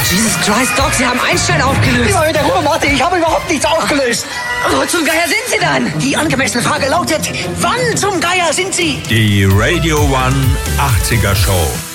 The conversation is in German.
Jesus Christ, Doc, Sie haben Einstein aufgelöst. Immer mit der Ruhe, Marty, ich habe überhaupt nichts aufgelöst. Wo zum Geier sind Sie dann? Die angemessene Frage lautet, wann zum Geier sind Sie? Die Radio One 80er Show.